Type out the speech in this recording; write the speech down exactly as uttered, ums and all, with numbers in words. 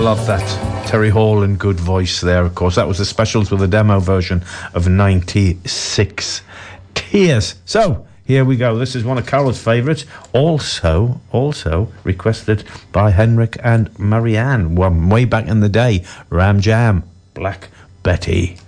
love that. Terry Hall and good voice there, of course. That was the Specials with a demo version of ninety-six Tears. So, here we go. This is one of Carol's favourites. Also, also requested by Henrik and Marianne. One way back in the day. Ram Jam, Black Betty.